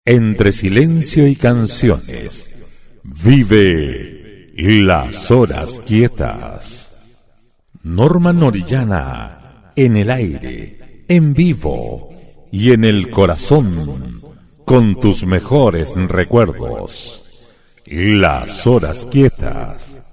Entre silencio y canciones, vive las horas quietas. Norman Orellana, en el aire, en vivo y en el corazón, con tus mejores recuerdos. Las horas quietas.